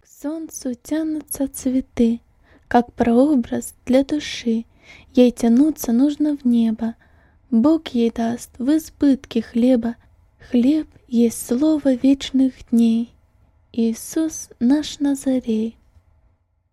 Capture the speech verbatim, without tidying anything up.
К солнцу тянутся цветы, как прообраз для души. Ей тянуться нужно в небо, Бог ей даст в избытке хлеба. Хлеб есть слово вечных дней, Иисус наш Назарей.